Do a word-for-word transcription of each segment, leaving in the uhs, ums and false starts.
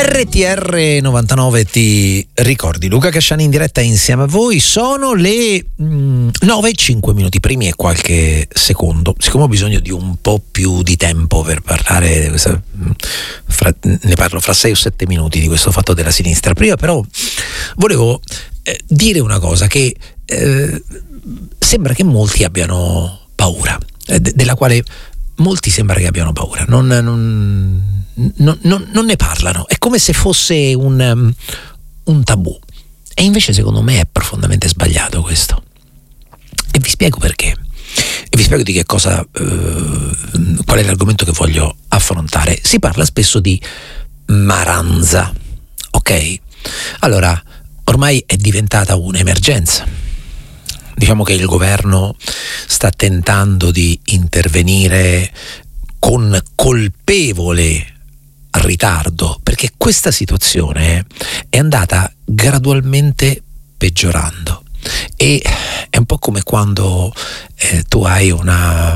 R T R novantanove ti ricordi, Luca Casciani in diretta insieme a voi. Sono le mm, nove e cinque minuti primi e qualche secondo. Siccome ho bisogno di un po' più di tempo per parlare, questa, fra, ne parlo fra sei o sette minuti di questo fatto della sinistra. Prima però volevo eh, dire una cosa che eh, sembra che molti abbiano paura, eh, de- della quale molti sembra che abbiano paura, non, non, non, non, non ne parlano, è come se fosse un, um, un tabù, e invece secondo me è profondamente sbagliato questo, e vi spiego perché, e vi spiego di che cosa, uh, qual è l'argomento che voglio affrontare. Si parla spesso di maranza, ok? Allora, ormai è diventata un'emergenza. Diciamo che il governo sta tentando di intervenire con colpevole ritardo, perché questa situazione è andata gradualmente peggiorando, e è un po' come quando eh, tu hai una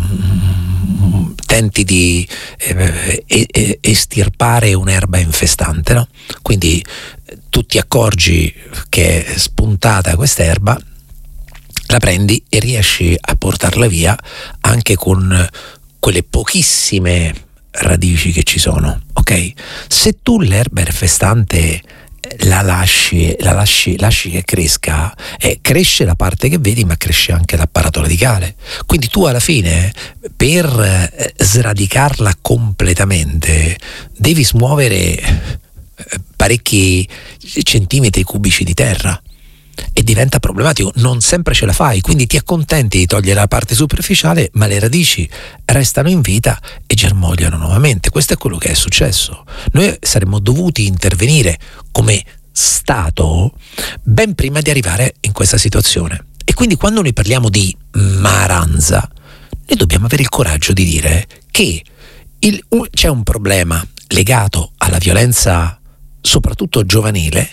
um, tenti di eh, eh, estirpare un'erba infestante, no? Quindi tu ti accorgi che è spuntata quest'erba, la prendi e riesci a portarla via anche con quelle pochissime radici che ci sono, ok? Se tu l'erba infestante la lasci, la lasci, lasci che cresca, eh, cresce la parte che vedi, ma cresce anche l'apparato radicale. Quindi tu alla fine, per eh, sradicarla completamente, devi smuovere eh, parecchi centimetri cubici di terra. E diventa problematico, non sempre ce la fai, quindi ti accontenti di togliere la parte superficiale, ma le radici restano in vita e germogliano nuovamente. Questo è quello che è successo. Noi saremmo dovuti intervenire come Stato ben prima di arrivare in questa situazione, e quindi quando noi parliamo di maranza, noi dobbiamo avere il coraggio di dire che il, c'è un problema legato alla violenza soprattutto giovanile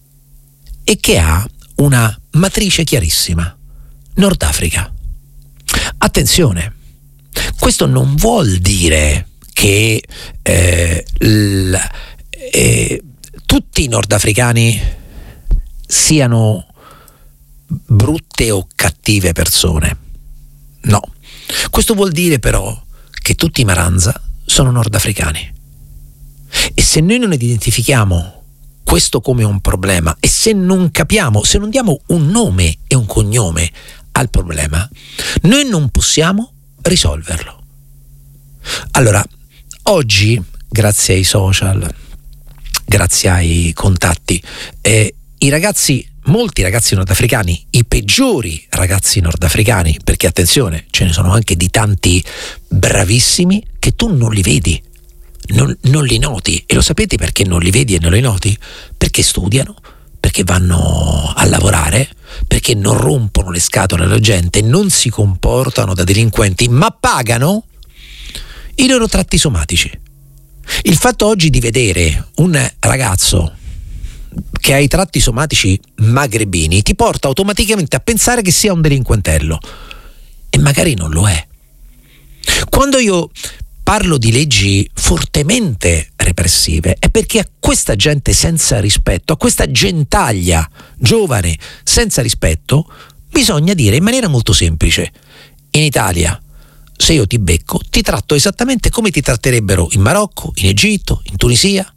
e che ha una matrice chiarissima: Nord Africa. Attenzione, questo non vuol dire che eh, l, eh, tutti i nordafricani siano brutte o cattive persone. No, questo vuol dire però che tutti i maranza sono nordafricani, e se noi non identifichiamo questo come un problema, e se non capiamo, se non diamo un nome e un cognome al problema, noi non possiamo risolverlo. Allora, oggi, grazie ai social, grazie ai contatti, eh, i ragazzi, molti ragazzi nordafricani, i peggiori ragazzi nordafricani, perché attenzione, ce ne sono anche di tanti bravissimi che tu non li vedi, Non, non li noti. E lo sapete perché non li vedi e non li noti? Perché studiano, perché vanno a lavorare, perché non rompono le scatole alla gente, non si comportano da delinquenti, ma pagano i loro tratti somatici. Il fatto oggi di vedere un ragazzo che ha i tratti somatici magrebini ti porta automaticamente a pensare che sia un delinquentello, e magari non lo è. Quando io parlo di leggi fortemente repressive è perché a questa gente senza rispetto, a questa gentaglia giovane senza rispetto, bisogna dire in maniera molto semplice: in Italia, se io ti becco, ti tratto esattamente come ti tratterebbero in Marocco, in Egitto, in Tunisia.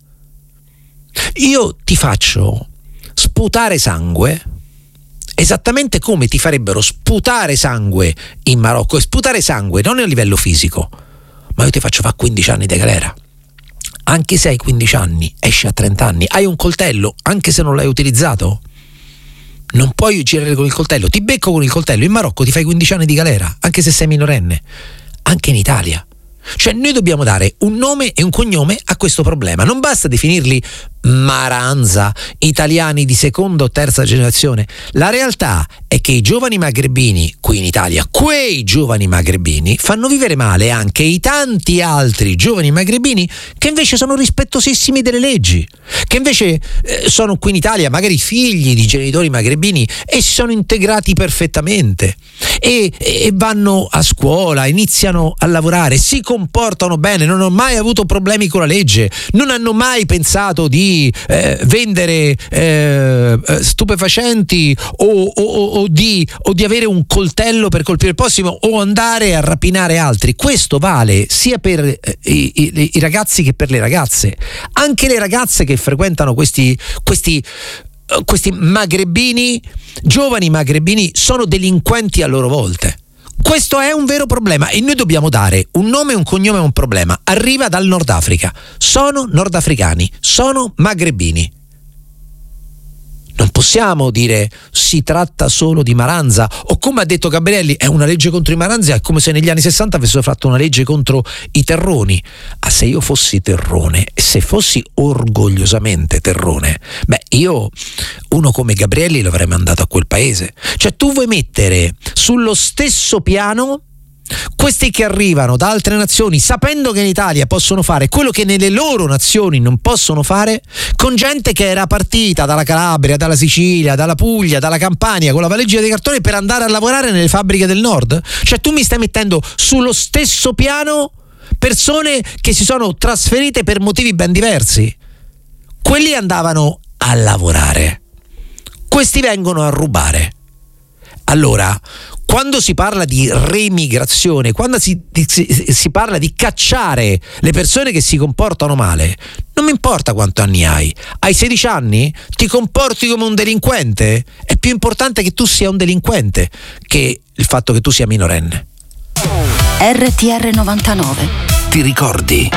Io ti faccio sputare sangue esattamente come ti farebbero sputare sangue in Marocco, e sputare sangue non a livello fisico, ma io ti faccio fare quindici anni di galera. Anche se hai quindici anni, esci a trenta anni. Hai un coltello, anche se non l'hai utilizzato, non puoi girare con il coltello. Ti becco con il coltello in Marocco, ti fai quindici anni di galera, anche se sei minorenne. Anche in Italia. Cioè noi dobbiamo dare un nome e un cognome a questo problema. Non basta definirli Maranza, italiani di seconda o terza generazione. La realtà è che i giovani magrebini qui in Italia, quei giovani magrebini, fanno vivere male anche i tanti altri giovani magrebini che invece sono rispettosissimi delle leggi, che invece eh, sono qui in Italia magari figli di genitori magrebini e si sono integrati perfettamente e, e vanno a scuola, iniziano a lavorare, si comportano bene, non hanno mai avuto problemi con la legge, non hanno mai pensato di Eh, vendere eh, stupefacenti o, o, o, di, o di avere un coltello per colpire il prossimo o andare a rapinare altri. Questo vale sia per eh, i, i, i ragazzi che per le ragazze. Anche le ragazze che frequentano questi questi questi magrebini, giovani magrebini, sono delinquenti a loro volta. Questo è un vero problema e noi dobbiamo dare un nome e un cognome a un problema. Arriva dal Nord Africa, sono nordafricani, sono magrebini. Non possiamo dire si tratta solo di Maranza o, come ha detto Gabrielli, è una legge contro i Maranza, è come se negli anni sessanta avessero fatto una legge contro i terroni. Ah, se io fossi terrone e se fossi orgogliosamente terrone, beh, io uno come Gabrielli l'avrei mandato a quel paese. Cioè, tu vuoi mettere sullo stesso piano questi che arrivano da altre nazioni sapendo che in Italia possono fare quello che nelle loro nazioni non possono fare, con gente che era partita dalla Calabria, dalla Sicilia, dalla Puglia, dalla Campania con la valigia di cartone per andare a lavorare nelle fabbriche del nord? Cioè, tu mi stai mettendo sullo stesso piano persone che si sono trasferite per motivi ben diversi. Quelli andavano a lavorare, questi vengono a rubare. Allora, quando si parla di remigrazione, quando si, si, si parla di cacciare le persone che si comportano male, non mi importa quanti anni hai. Hai sedici anni? Ti comporti come un delinquente? È più importante che tu sia un delinquente che il fatto che tu sia minorenne. R T R novantanove. Ti ricordi?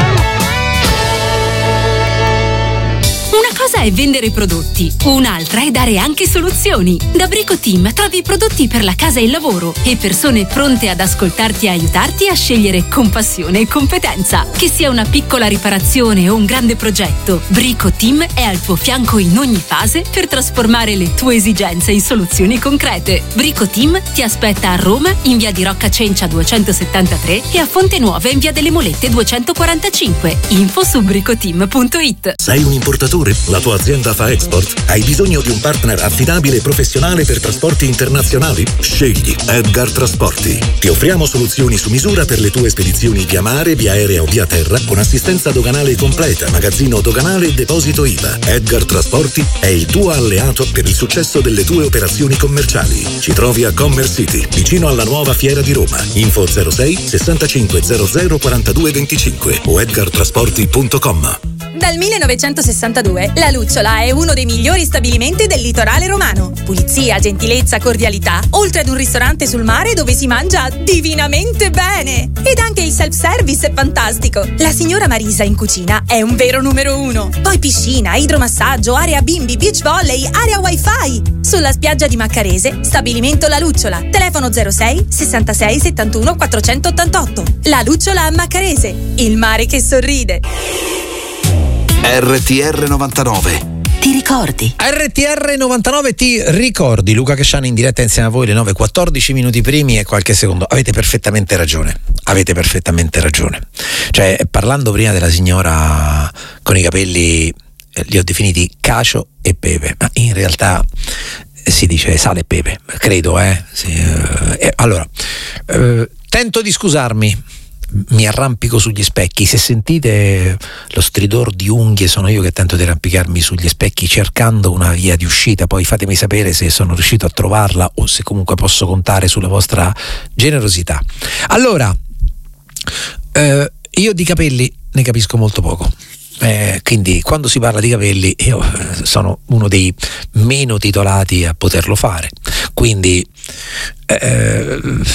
Una cosa è vendere prodotti, un'altra è dare anche soluzioni. Da Brico Team trovi prodotti per la casa e il lavoro e persone pronte ad ascoltarti e aiutarti a scegliere con passione e competenza. Che sia una piccola riparazione o un grande progetto, Brico Team è al tuo fianco in ogni fase per trasformare le tue esigenze in soluzioni concrete. Brico Team ti aspetta a Roma in via di Rocca Cencia duecentosettantatré e a Fonte Nuova in via delle Molette duecentoquarantacinque. Info su bricoteam punto it. Sei un importatore? La tua azienda fa export? Hai bisogno di un partner affidabile e professionale per trasporti internazionali? Scegli Edgar Trasporti. Ti offriamo soluzioni su misura per le tue spedizioni via mare, via aerea o via terra, con assistenza doganale completa, magazzino doganale e deposito I V A. Edgar Trasporti è il tuo alleato per il successo delle tue operazioni commerciali. Ci trovi a Commerce City, vicino alla nuova fiera di Roma. Info zero sei sessantacinque zero zero quarantadue venticinque o edgar trasporti punto com. Dal millenovecentosessantadue la Lucciola è uno dei migliori stabilimenti del litorale romano. Pulizia, gentilezza, cordialità, oltre ad un ristorante sul mare dove si mangia divinamente bene. Ed anche il self-service è fantastico. La signora Marisa in cucina è un vero numero uno. Poi piscina, idromassaggio, area bimbi, beach volley, area wifi. Sulla spiaggia di Maccarese, stabilimento La Lucciola. Telefono zero sei sessantasei settantuno quattrocentottantotto. La Lucciola a Maccarese, il mare che sorride. R T R novantanove. Ti ricordi? R T R novantanove ti ricordi. Luca Casciani in diretta insieme a voi le nove e quattordici minuti primi e qualche secondo. Avete perfettamente ragione. Avete perfettamente ragione. Cioè, parlando prima della signora con i capelli, eh, li ho definiti cacio e pepe, ma in realtà si dice sale e pepe, credo, eh. Sì, eh allora, eh, tento di scusarmi. Mi arrampico sugli specchi. Se sentite lo stridor di unghie, sono io che tento di arrampicarmi sugli specchi cercando una via di uscita. Poi fatemi sapere se sono riuscito a trovarla o se comunque posso contare sulla vostra generosità. Allora, eh, io di capelli ne capisco molto poco. Eh, quindi quando si parla di capelli io sono uno dei meno titolati a poterlo fare. Quindi eh,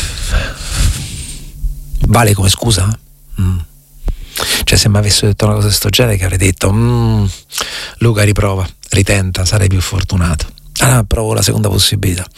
vale come scusa? Mm. Cioè, se mi avessero detto una cosa di sto genere, che avrei detto mm, Luca, riprova, ritenta, sarai più fortunato. Ah, provo la seconda possibilità.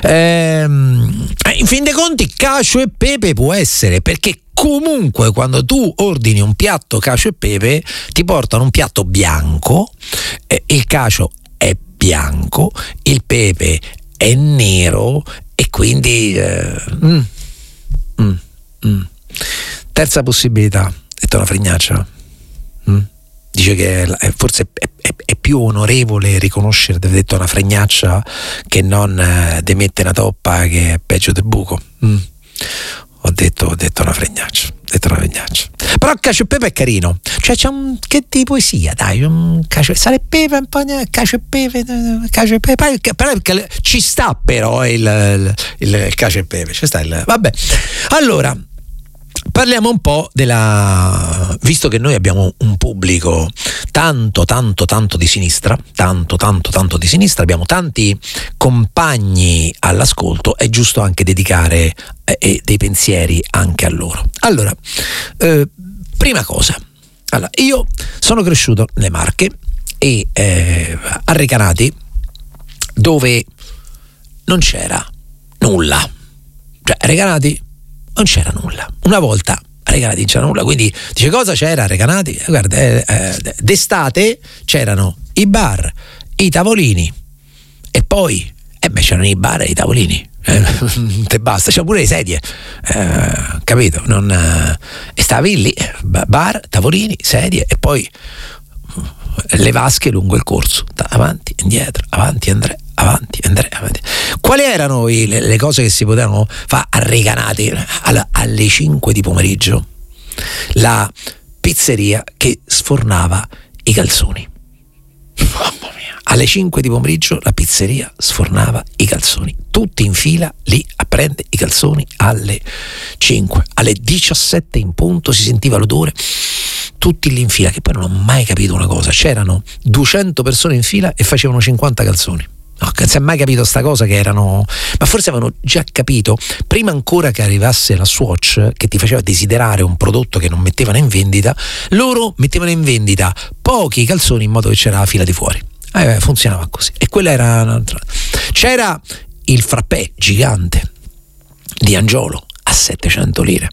Ehm, in fin dei conti, cacio e pepe può essere, perché comunque quando tu ordini un piatto cacio e pepe ti portano un piatto bianco, eh, il cacio è bianco, il pepe è nero e quindi eh, mm, mm, mm. Terza possibilità, detto una fregnaccia. Mm. Dice che è, forse è, è, è più onorevole riconoscere di aver detto una fregnaccia che non eh, de mette una toppa che è peggio del buco. Mm. Ho detto, ho detto una fregnaccia, ho detto una fregnaccia. Però cacio e pepe è carino, cioè c'è un che di poesia, dai, un cacio, sale e pepe, un po' di cacio e pepe, cacio e pepe, però ci sta però il, il, il cacio e pepe, ci sta il, vabbè. Allora, parliamo un po' della, visto che noi abbiamo un pubblico tanto tanto tanto di sinistra, tanto tanto tanto di sinistra, abbiamo tanti compagni all'ascolto, è giusto anche dedicare eh, dei pensieri anche a loro. Allora, eh, prima cosa, allora, io sono cresciuto nelle Marche e eh, a Recanati, dove non c'era nulla, cioè a Recanati non c'era nulla. Una volta a Recanati non c'era nulla, quindi dice cosa c'era a Recanati? Guarda, eh, eh, d'estate c'erano i bar, i tavolini e poi eh beh, c'erano i bar e i tavolini. Eh, te basta, c'erano pure le sedie, eh, capito? Non, eh, e stavi lì, bar, tavolini, sedie e poi le vasche lungo il corso, avanti, indietro, avanti, Andrea, avanti, Andrea, avanti. Quali erano i, le, le cose che si potevano fare a Recanati alla, alle cinque di pomeriggio? La pizzeria che sfornava i calzoni. Mamma mia. Alle cinque di pomeriggio la pizzeria sfornava i calzoni. Tutti in fila lì a prendere i calzoni alle cinque. Alle diciassette in punto si sentiva l'odore. Tutti lì in fila, che poi non ho mai capito una cosa. C'erano duecento persone in fila e facevano cinquanta calzoni. No, non si è mai capito sta cosa, che erano, ma forse avevano già capito prima ancora che arrivasse la Swatch che ti faceva desiderare un prodotto che non mettevano in vendita. Loro mettevano in vendita pochi calzoni in modo che c'era la fila di fuori. Eh, funzionava così. E quella era, c'era il frappè gigante di Angiolo a settecento lire.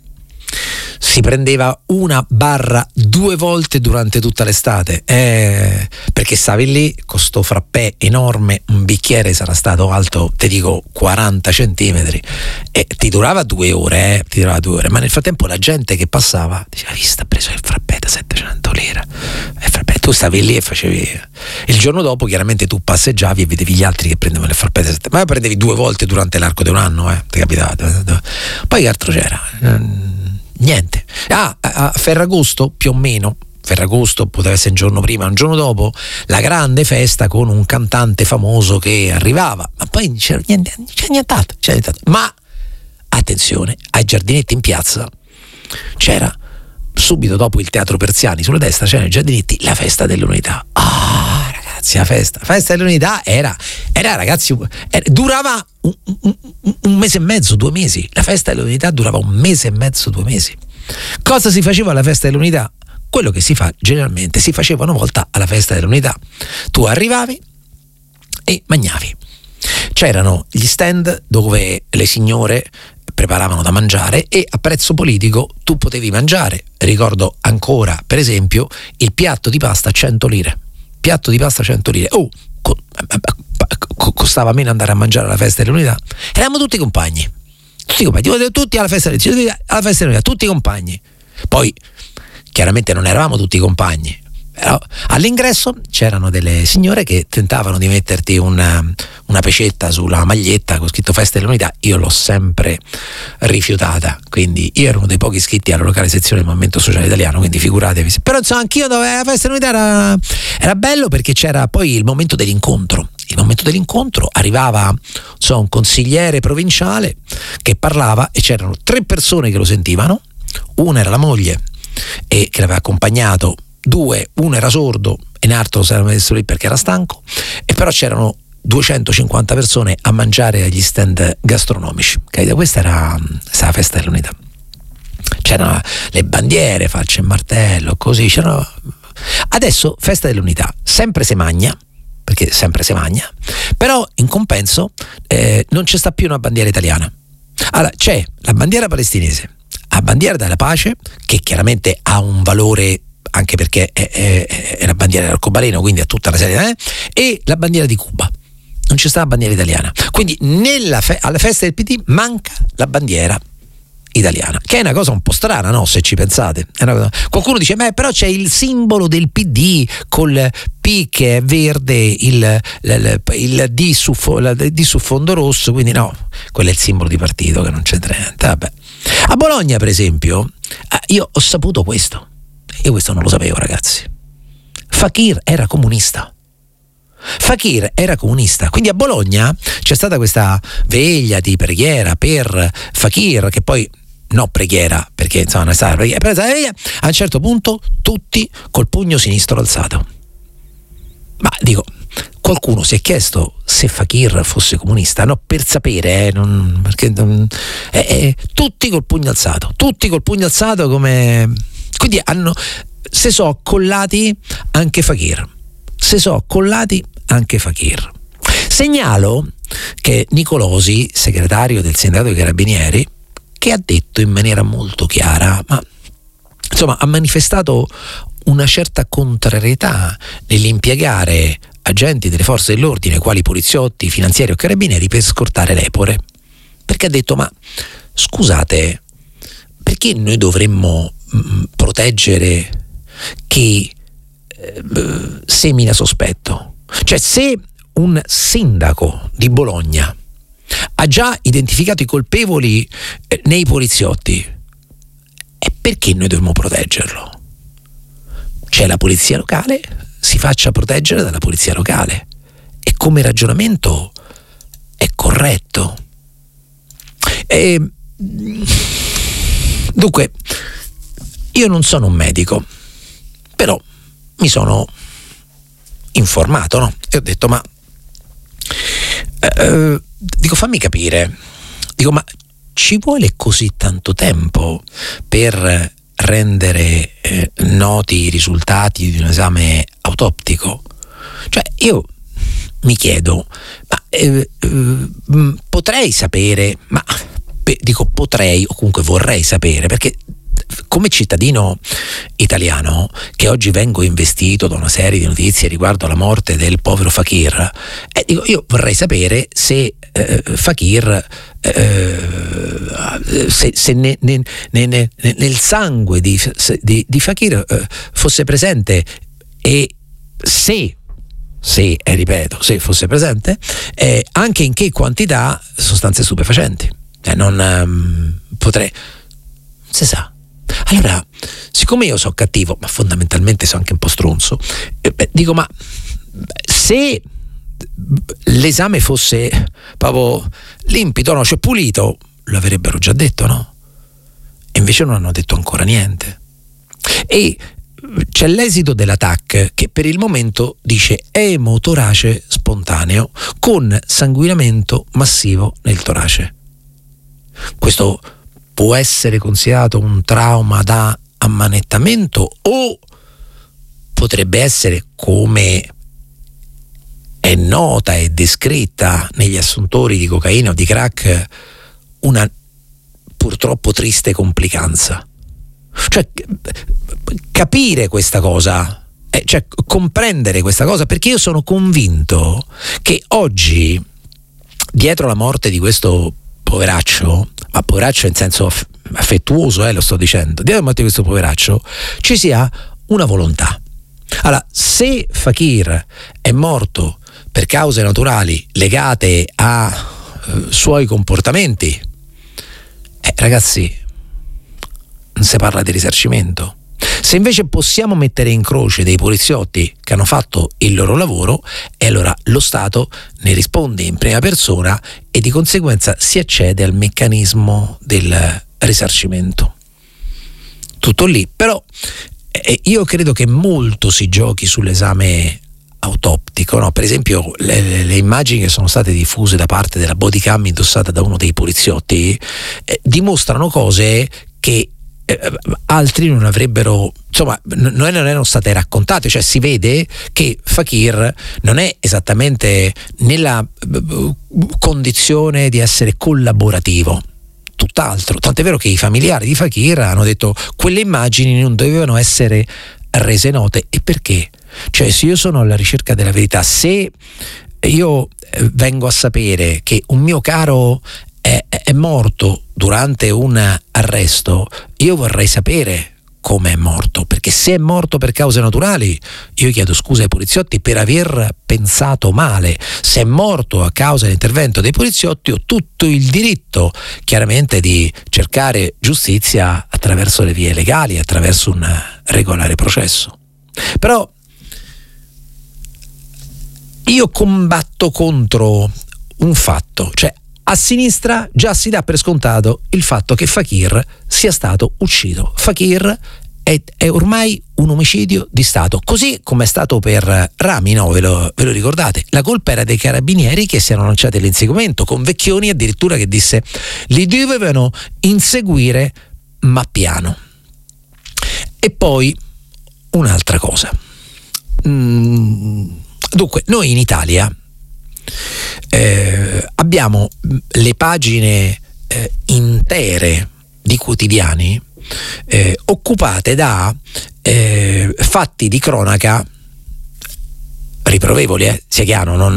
Si prendeva una barra due volte durante tutta l'estate, eh, perché stavi lì con sto frappè enorme, un bicchiere sarà stato alto, ti dico quaranta centimetri, e ti durava due ore, eh, ti durava due ore, ma nel frattempo la gente che passava diceva: hai visto, ha preso il frappè da settecento lire, il frappè. Tu stavi lì e facevi, il giorno dopo chiaramente tu passeggiavi e vedevi gli altri che prendevano il frappè da settecento, ma prendevi due volte durante l'arco di un anno, eh, ti capitava. Poi che altro c'era? Niente. Ah, a Ferragosto più o meno, Ferragosto poteva essere un giorno prima, un giorno dopo, la grande festa con un cantante famoso che arrivava, ma poi non c'era niente, c'era nient'altro, c'era nient'altro. Ma attenzione, ai giardinetti in piazza c'era, subito dopo il Teatro Persiani sulla destra c'era i giardinetti, la festa dell'unità. Ah, ragazzi, la festa, la festa dell'unità era, era ragazzi, era, durava un, un, un mese e mezzo, due mesi. La festa dell'unità durava un mese e mezzo, due mesi. Cosa si faceva alla festa dell'unità? Quello che si fa generalmente, si faceva una volta alla festa dell'unità. Tu arrivavi e mangiavi. C'erano gli stand dove le signore preparavano da mangiare e a prezzo politico tu potevi mangiare. Ricordo ancora, per esempio, il piatto di pasta a cento lire. Piatto di pasta a cento lire. Oh, co- costava meno andare a mangiare alla festa dell'unità. Eravamo tutti compagni. Tutti compagni, tutti alla festa dell'unità, alla festa dell'unità, tutti compagni. Poi chiaramente non eravamo tutti compagni, però all'ingresso c'erano delle signore che tentavano di metterti una, una pecetta sulla maglietta con scritto festa dell'unità. Io l'ho sempre rifiutata, quindi io ero uno dei pochi iscritti alla locale sezione del Movimento Sociale Italiano, quindi figuratevi. Però insomma anch'io dove la festa dell'unità era, era bello, perché c'era poi il momento dell'incontro. Il momento dell'incontro arrivava insomma, un consigliere provinciale che parlava e c'erano tre persone che lo sentivano. Una era la moglie e che l'aveva accompagnato, due, uno era sordo e l'altro si era messo lì perché era stanco, e però c'erano duecentocinquanta persone a mangiare agli stand gastronomici. Questa era, questa era la festa dell'unità. C'erano le bandiere, falce e martello, così c'erano. Adesso festa dell'unità, sempre se magna, perché sempre se magna, però in compenso eh, non c'è sta più una bandiera italiana. Allora c'è la bandiera palestinese, la bandiera della pace, che chiaramente ha un valore anche perché è, è, è la bandiera dell'arcobaleno, quindi ha tutta una serie eh, e la bandiera di Cuba. Non c'è sta la bandiera italiana, quindi nella fe- alla festa del P D manca la bandiera italiana, che è una cosa un po' strana, no? Se ci pensate, è una cosa... Qualcuno dice, beh, però c'è il simbolo del P D col P che è verde, il, il, il, D, su, il D su fondo rosso, quindi no, quello è il simbolo di partito che non c'entra niente. Vabbè. A Bologna, per esempio, io ho saputo questo, io questo non lo sapevo, ragazzi. Fakir era comunista. Fakir era comunista, quindi a Bologna c'è stata questa veglia di preghiera per Fakir, che poi no preghiera, perché insomma non è stata preghiera, però a un certo punto tutti col pugno sinistro alzato. Ma dico, qualcuno si è chiesto se Fakir fosse comunista? No, per sapere, eh, non, perché non, eh, eh, tutti col pugno alzato, tutti col pugno alzato come... Quindi hanno, se so accollati anche Fakir, se so accollati anche Fakir. Segnalo che Nicolosi, segretario del sindacato dei carabinieri, che ha detto in maniera molto chiara, ma insomma ha manifestato una certa contrarietà nell'impiegare agenti delle forze dell'ordine quali poliziotti, finanzieri o carabinieri per scortare l'epore, perché ha detto, ma scusate, perché noi dovremmo mh, proteggere chi eh, semina sospetto? Cioè, se un sindaco di Bologna ha già identificato i colpevoli eh, nei poliziotti, e perché noi dobbiamo proteggerlo? C'è la polizia locale, si faccia proteggere dalla polizia locale, e come ragionamento è corretto. E, dunque, io non sono un medico, però mi sono informato, no? E ho detto, ma eh, dico, fammi capire, dico, ma ci vuole così tanto tempo per rendere eh, noti i risultati di un esame autoptico? Cioè, io mi chiedo, ma eh, eh, potrei sapere, ma beh, dico potrei o comunque vorrei sapere, perché come cittadino italiano che oggi vengo investito da una serie di notizie riguardo alla morte del povero Fakir, eh, dico, io vorrei sapere se eh, Fakir eh, se, se ne, ne, ne, ne, nel sangue di, di, di Fakir eh, fosse presente, e se se, eh, ripeto, se fosse presente eh, anche in che quantità sostanze stupefacenti. Eh, non um, potrei, non si sa. Allora, siccome io sono cattivo, ma fondamentalmente sono anche un po' stronzo, eh, beh, dico, ma se l'esame fosse proprio limpido, no, cioè pulito, lo avrebbero già detto, no? E invece non hanno detto ancora niente. E c'è l'esito della T A C che per il momento dice emotorace spontaneo con sanguinamento massivo nel torace. Questo può essere considerato un trauma da ammanettamento, o potrebbe essere, come è nota e descritta negli assuntori di cocaina o di crack, una purtroppo triste complicanza. Cioè, capire questa cosa, eh, cioè comprendere questa cosa, perché io sono convinto che oggi, dietro la morte di questo poveraccio, ma poveraccio in senso affettuoso, eh, lo sto dicendo, dietro la morte di questo poveraccio ci sia una volontà. Allora, se Fakir è morto per cause naturali legate a eh, suoi comportamenti, eh, ragazzi, non si parla di risarcimento. Se invece possiamo mettere in croce dei poliziotti che hanno fatto il loro lavoro, e allora lo Stato ne risponde in prima persona e di conseguenza si accede al meccanismo del risarcimento. Tutto lì. Però eh, io credo che molto si giochi sull'esame autoptico, no? Per esempio le, le, le immagini che sono state diffuse da parte della bodycam indossata da uno dei poliziotti eh, dimostrano cose che eh, altri non avrebbero, insomma, n- non erano state raccontate, cioè si vede che Fakir non è esattamente nella uh, condizione di essere collaborativo, tutt'altro, tant'è vero che i familiari di Fakir hanno detto quelle immagini non dovevano essere rese note. E perché? Cioè, se io sono alla ricerca della verità, se io eh, vengo a sapere che un mio caro è, è morto durante un arresto, io vorrei sapere come è morto, perché se è morto per cause naturali io chiedo scusa ai poliziotti per aver pensato male. Se è morto a causa dell'intervento dei poliziotti ho tutto il diritto chiaramente di cercare giustizia attraverso le vie legali, attraverso un regolare processo. Però io combatto contro un fatto, cioè a sinistra già si dà per scontato il fatto che Fakir sia stato ucciso. Fakir è, è ormai un omicidio di Stato, così come è stato per Rami, no? Ve lo, ve lo ricordate? La colpa era dei carabinieri che si erano lanciati all'inseguimento, con Vecchioni addirittura che disse li dovevano inseguire ma piano. E poi un'altra cosa. Mm, dunque, noi in Italia Eh, abbiamo le pagine eh, intere di quotidiani eh, occupate da eh, fatti di cronaca riprovevoli, eh, sia chiaro, non,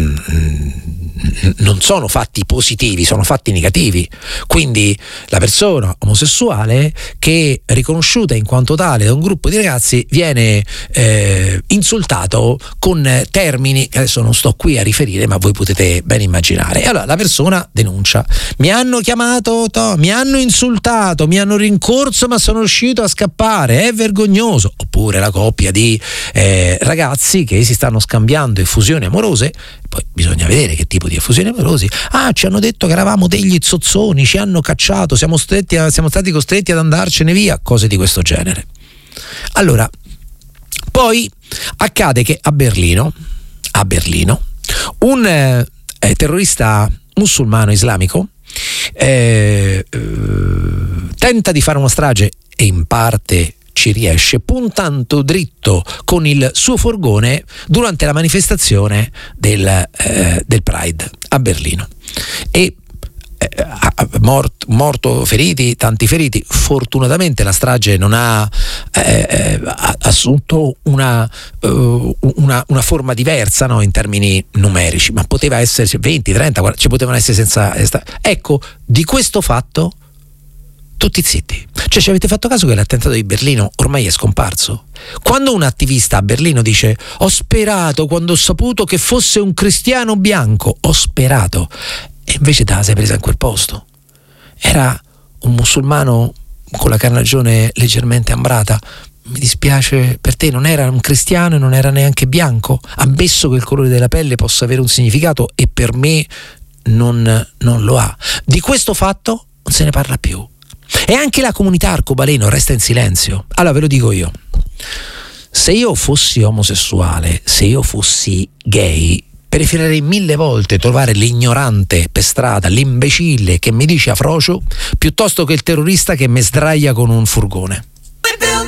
non sono fatti positivi, sono fatti negativi. Quindi la persona omosessuale che riconosciuta in quanto tale da un gruppo di ragazzi viene eh, insultato con termini che adesso non sto qui a riferire, ma voi potete ben immaginare. E allora la persona denuncia: mi hanno chiamato, to, mi hanno insultato, mi hanno rincorso ma sono riuscito a scappare, è vergognoso. Oppure la coppia di eh, ragazzi che si stanno scambiando effusioni amorose, poi bisogna vedere che tipo di effusioni amorosi. Ah, ci hanno detto che eravamo degli zozzoni, ci hanno cacciato, siamo, stretti a, siamo stati costretti ad andarcene via, cose di questo genere. Allora, poi accade che a Berlino, a Berlino, un eh, terrorista musulmano islamico eh, eh, tenta di fare una strage e in parte ci riesce, puntando dritto con il suo furgone durante la manifestazione del, eh, del Pride a Berlino. E eh, mort, morto, feriti, tanti feriti. Fortunatamente la strage non ha eh, assunto una, uh, una, una forma diversa, no, in termini numerici, ma poteva essere venti, trenta, quaranta, ci potevano essere senza. Ecco, di questo fatto tutti zitti. Cioè, ci avete fatto caso che l'attentato di Berlino ormai è scomparso? Quando un attivista a Berlino dice ho sperato quando ho saputo che fosse un cristiano bianco, ho sperato, e invece te la sei presa in quel posto, era un musulmano con la carnagione leggermente ambrata, mi dispiace per te, non era un cristiano e non era neanche bianco, ammesso che il colore della pelle possa avere un significato e per me non, non lo ha. Di questo fatto non se ne parla più. E anche la comunità arcobaleno resta in silenzio. Allora ve lo dico io: se io fossi omosessuale, se io fossi gay, preferirei mille volte trovare l'ignorante per strada, l'imbecille che mi dice afrocio, piuttosto che il terrorista che mi sdraia con un furgone.